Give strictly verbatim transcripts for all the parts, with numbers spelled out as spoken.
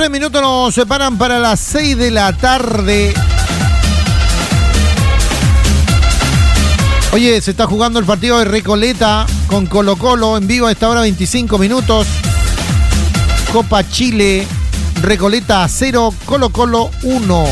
Tres minutos nos separan para las seis de la tarde. Oye, se está jugando el partido de Recoleta con Colo Colo en vivo a esta hora, veinticinco minutos. Copa Chile, Recoleta cero, Colo Colo uno.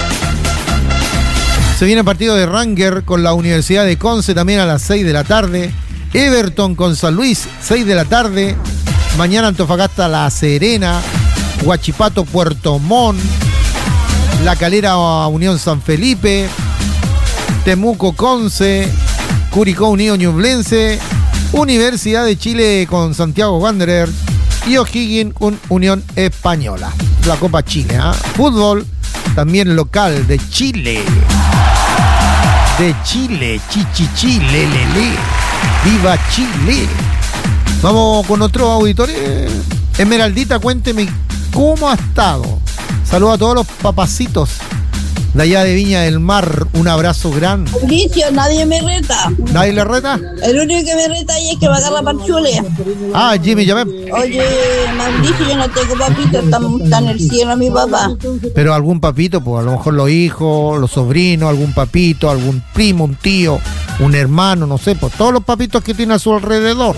Se viene el partido de Ranger con la Universidad de Conce también a las seis de la tarde. Everton con San Luis, seis de la tarde. Mañana Antofagasta La Serena. Huachipato Puerto Montt. La Calera Unión San Felipe. Temuco Conce. Curicó Unión Ñublense. Universidad de Chile con Santiago Wanderers. Y O'Higgins con Unión Española. La Copa Chile, ¿eh? Fútbol también local de Chile. De Chile, chichichi, lelele. ¡Viva Chile! Vamos con otro auditor. Esmeraldita, cuénteme cómo ha estado. Saludos a todos los papacitos de allá de Viña del Mar. Un abrazo grande. Mauricio, nadie me reta. ¿Nadie le reta? El único que me reta ahí es que va a agarrar parchule. Ah, Jimmy, llamé. Oye, Mauricio, yo no tengo papito, está, está en el cielo mi papá. Pero algún papito, pues a lo mejor los hijos, los sobrinos, algún papito, algún primo, un tío, un hermano, no sé, pues todos los papitos que tiene a su alrededor.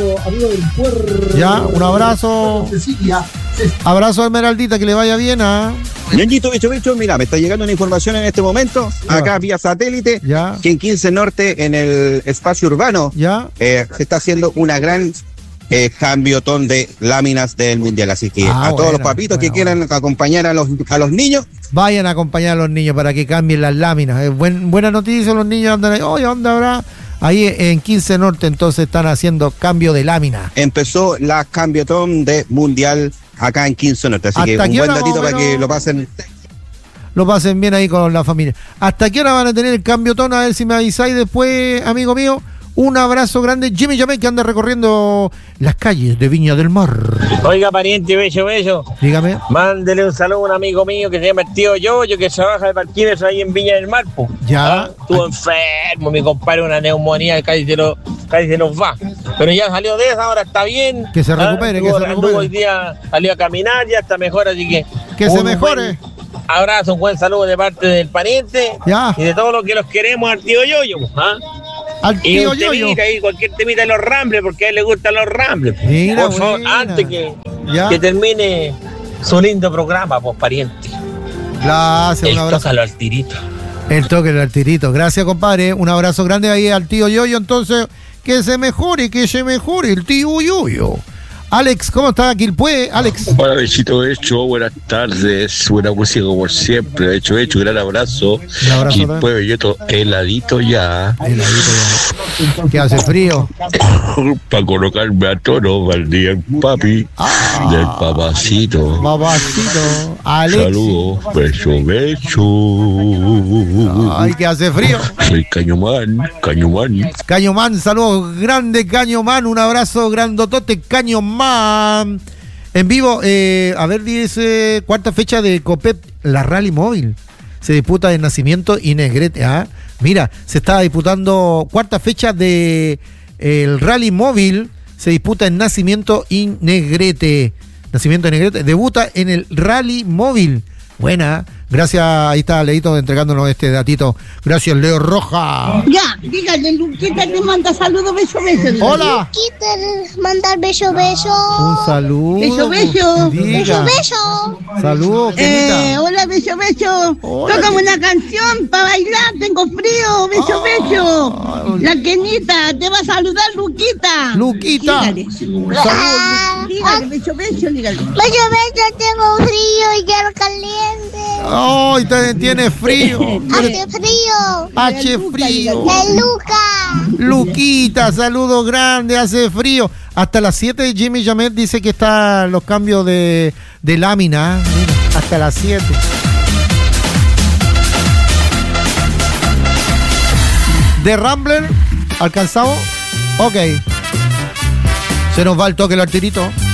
Ya, un abrazo. Abrazo a Esmeraldita, que le vaya bien, ¿ah? Ñoñito, bicho, bicho, mira, me está llegando una información en este momento, acá vía satélite, ya, que en quince Norte, en el espacio urbano, ya, eh, se está haciendo una gran eh, cambiotón de láminas del Mundial. Así que ah, a todos bueno, los papitos bueno, que quieran bueno. acompañar a los, a los niños, vayan a acompañar a los niños para que cambien las láminas. Es buen, buena noticia, los niños andan ahí. Oye, ¿dónde habrá? Ahí en quince Norte entonces están haciendo cambio de lámina. empezó la cambiotón de Mundial acá en quince Norte. Así que un buen datito para que lo pasen. Lo pasen bien ahí con la familia. ¿Hasta qué hora van a tener el cambiotón? A ver si me avisáis después, amigo mío. Un abrazo grande. Jimmy Yamé, que anda recorriendo las calles de Viña del Mar. Oiga, pariente, bello, bello. Dígame. Mándele un saludo a un amigo mío que se llama el tío Yoyo, que trabaja de parquímetros ahí en Viña del Mar, po. Ya. ¿Ah? Estuvo enfermo, mi compadre, una neumonía, casi se, lo, casi se nos va. Pero ya salió de esa, ahora está bien. Que se recupere, ¿Ah? que Estuvo, se recupere. Hoy día salió a caminar, ya está mejor, así que... Que se mejore. Abrazo, un buen saludo de parte del pariente. Ya. Y de todos los que los queremos al tío Yoyo, ¿ah? Al Y tío un Yoyo. temita ahí, cualquier temita de los Rambles, porque a él le gustan los Rambles. Mira, Por favor, buena. antes que, Ya. que termine su lindo programa, pues pariente. Gracias, El un abrazo. tócalo al tirito. El toque del tirito. Gracias, compadre. Un abrazo grande ahí al tío Yoyo. Entonces, que se mejore, que se mejore el tío Yoyo. Alex, ¿cómo está Quilpué? Alex. Hola, besito hecho, buenas tardes, buena música como siempre, hecho hecho, gran abrazo. Un abrazo Quilpué, también. Belloto, heladito ya. Heladito ya. Que hace frío. Para colocarme a tono, al día el papi, Ah. del papacito. Babacito. Alex. Saludos, beso, beso. Ay, que hace frío. Soy Cañomán, Cañomán. Cañomán, saludos grande, Cañomán. Un abrazo grandotote, Cañomán. En vivo, eh, a ver, dice cuarta fecha de Copep, la Rally Móvil. Se disputa de Nacimiento y Negrete. ¿Ah? Mira, se está disputando cuarta fecha de eh, el Rally Móvil. Se disputa en Nacimiento y Negrete. Nacimiento y Negrete. Debuta en el Rally Móvil. Buena. Gracias, ahí está Leito entregándonos este datito. Gracias, Leo Roja. Ya, dígale, Luquita te manda saludos, beso, beso. Hola. Luquita, mandar beso, beso. Un saludo. Beso, beso. Diga. Beso, beso. Saludos, Eh, Kenita. hola, beso, beso. Hola, Tócame Ken- una canción para bailar, tengo frío, beso, Ah, beso. La Kenita, te va a saludar, Luquita. Luquita. Dígale, Ah, dígale, beso, beso, dígale. beso, beso, tengo frío y quiero caliente. Ay, te- tiene frío. Hace frío. Hace frío. El Luca. Luquita, saludos grandes, hace frío. Hasta las siete Jimmy Jamet dice que están los cambios de, de lámina. Mira, hasta las siete. ¿De Rambler? ¿Alcanzamos? Ok. Se nos va el toque el artirito.